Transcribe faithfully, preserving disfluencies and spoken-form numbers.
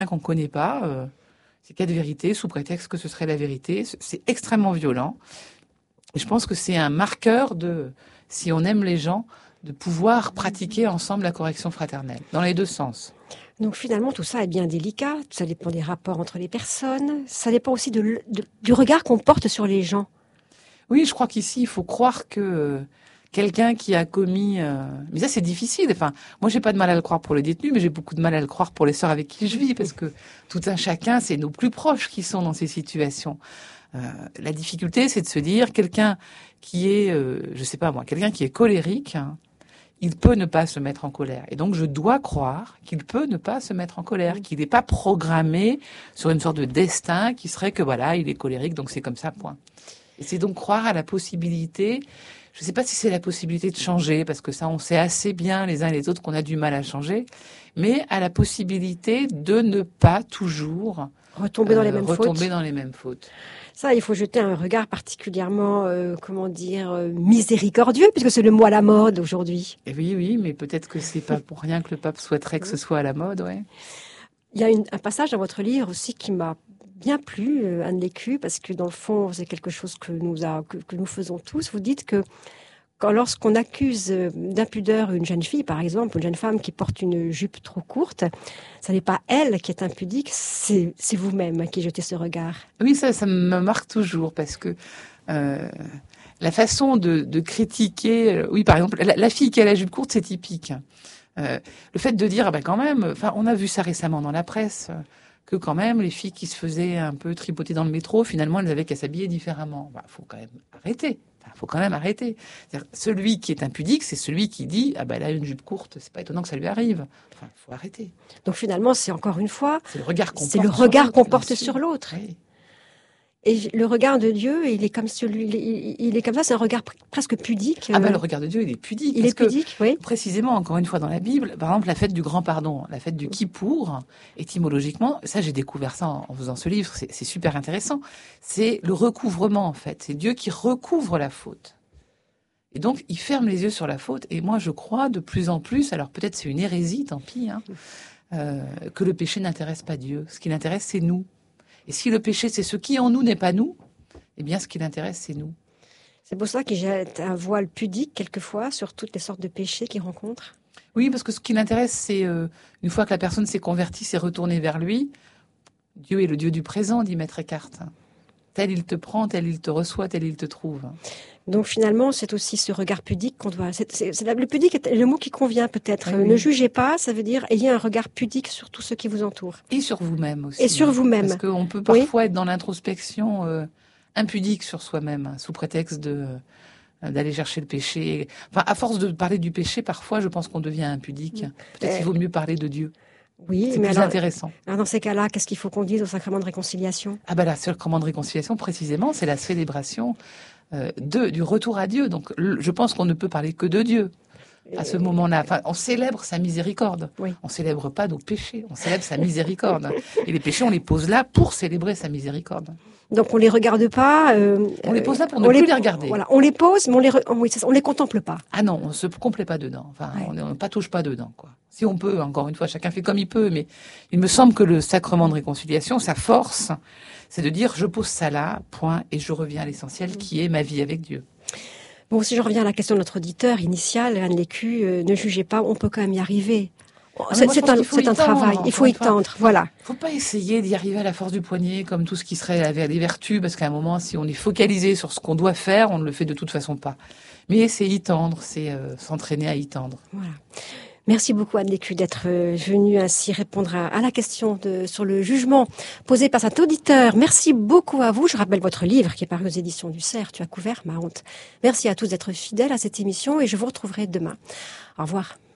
qu'on ne connaît pas, euh, ces quatre vérités, sous prétexte que ce serait la vérité. C'est extrêmement violent. Et je pense que c'est un marqueur de, si on aime les gens, de pouvoir pratiquer ensemble la correction fraternelle, dans les deux sens. Donc finalement, tout ça est bien délicat. Ça dépend des rapports entre les personnes. Ça dépend aussi de, de, du regard qu'on porte sur les gens. Oui, je crois qu'ici, il faut croire que quelqu'un qui a commis... Euh... Mais ça, c'est difficile. Enfin, moi, j'ai pas de mal à le croire pour les détenus, mais j'ai beaucoup de mal à le croire pour les sœurs avec qui je vis, parce que tout un chacun, c'est nos plus proches qui sont dans ces situations. Euh, la difficulté, c'est de se dire, quelqu'un qui est, euh, je sais pas moi, quelqu'un qui est colérique... Hein, il peut ne pas se mettre en colère. Et donc, je dois croire qu'il peut ne pas se mettre en colère, qu'il n'est pas programmé sur une sorte de destin qui serait que, voilà, il est colérique, donc c'est comme ça, point. Et c'est donc croire à la possibilité, je ne sais pas si c'est la possibilité de changer, parce que ça, on sait assez bien les uns et les autres qu'on a du mal à changer, mais à la possibilité de ne pas toujours retomber dans, euh, les, mêmes retomber fautes. dans les mêmes fautes. Ça, il faut jeter un regard particulièrement, euh, comment dire, euh, miséricordieux, puisque c'est le mot à la mode aujourd'hui. Et oui, oui, mais peut-être que c'est pas pour rien que le pape souhaiterait que ce soit à la mode, ouais. Il y a une, un passage dans votre livre aussi qui m'a bien plu, euh, Anne Lécu, parce que dans le fond, c'est quelque chose que nous, a, que, que nous faisons tous. Vous dites que quand, lorsqu'on accuse d'impudeur une jeune fille, par exemple, une jeune femme qui porte une jupe trop courte, ça n'est pas elle qui est impudique, c'est, c'est vous-même qui jetez ce regard. Oui, ça, ça me marque toujours, parce que euh, la façon de, de critiquer... Euh, oui, par exemple, la, la fille qui a la jupe courte, c'est typique. Euh, le fait de dire, ah ben quand même, enfin, on a vu ça récemment dans la presse, euh, que quand même, les filles qui se faisaient un peu tripoter dans le métro, finalement, elles avaient qu'à s'habiller différemment. Bah, faut quand même arrêter. Il faut quand même arrêter. C'est-à-dire, celui qui est impudique, c'est celui qui dit « Ah ben là, une jupe courte, c'est pas étonnant que ça lui arrive. » Enfin, il faut arrêter. Donc finalement, c'est encore une fois... C'est le regard qu'on c'est porte, le regard sur, qu'on l'autre, porte sur l'autre. Oui. Et le regard de Dieu, il est comme celui, il, il est comme ça, c'est un regard presque pudique. Ah ben le regard de Dieu, il est pudique. Il parce est pudique, que, oui. Précisément, encore une fois dans la Bible, par exemple, la fête du grand pardon, la fête du Kippour, étymologiquement, ça j'ai découvert ça en, en faisant ce livre, c'est, c'est super intéressant. C'est le recouvrement en fait, c'est Dieu qui recouvre la faute. Et donc, il ferme les yeux sur la faute. Et moi, je crois de plus en plus, alors peut-être c'est une hérésie, tant pis, hein, euh, que le péché n'intéresse pas Dieu. Ce qui l'intéresse, c'est nous. Et si le péché, c'est ce qui en nous n'est pas nous, eh bien, ce qui l'intéresse, c'est nous. C'est pour ça qu'il jette un voile pudique, quelquefois, sur toutes les sortes de péchés qu'il rencontre. Oui, parce que ce qui l'intéresse, c'est, euh, une fois que la personne s'est convertie, s'est retournée vers lui, Dieu est le Dieu du présent, dit Maître Eckhart. Tel il te prend, tel il te reçoit, tel il te trouve. Donc finalement, c'est aussi ce regard pudique qu'on doit... C'est, c'est, c'est, le pudique est le mot qui convient peut-être. Oui, oui. Ne jugez pas, ça veut dire ayez un regard pudique sur tout ce qui vous entoure. Et sur vous-même aussi. Et sur vous-même. Parce qu'on peut parfois oui. être dans l'introspection euh, impudique sur soi-même, hein, sous prétexte de... d'aller chercher le péché. Enfin, à force de parler du péché, parfois, je pense qu'on devient impudique. Peut-être euh, qu'il vaut mieux parler de Dieu. Oui, c'est mais plus alors, intéressant. Alors dans ces cas-là, qu'est-ce qu'il faut qu'on dise au sacrement de réconciliation ? Ah ben, la sacrement de réconciliation, précisément, c'est la célébration euh, de, du retour à Dieu. Donc, le, je pense qu'on ne peut parler que de Dieu à ce moment-là. Enfin, on célèbre sa miséricorde. Oui. On célèbre pas nos péchés, on célèbre sa miséricorde. Et les péchés, on les pose là pour célébrer sa miséricorde. Donc on les regarde pas. Euh, on les pose là pour ne plus les, les regarder. Voilà, on les pose, mais on les, re, on, on les contemple pas. Ah non, on se complaît pas dedans. Enfin, ouais. on ne pas touche pas dedans, quoi. Si on peut, encore une fois, chacun fait comme il peut, mais il me semble que le sacrement de réconciliation, sa force, c'est de dire je pose ça là, point, et je reviens à l'essentiel, qui est ma vie avec Dieu. Bon, si je reviens à la question de notre auditeur initial, Anne Lécu, euh, ne jugez pas, on peut quand même y arriver. Ah, c'est moi, c'est un, c'est un travail, il faut y tendre, voilà. Il ne faut pas essayer d'y arriver à la force du poignet, comme tout ce qui serait la, les vertus, parce qu'à un moment, si on est focalisé sur ce qu'on doit faire, on ne le fait de toute façon pas. Mais c'est y tendre, c'est euh, s'entraîner à y tendre. Voilà. Merci beaucoup Anne Lécu d'être venue ainsi répondre à, à la question de, sur le jugement posé par cet auditeur. Merci beaucoup à vous. Je rappelle votre livre qui est paru aux éditions du Cerf, Tu as couvert ma honte. Merci à tous d'être fidèles à cette émission et je vous retrouverai demain. Au revoir.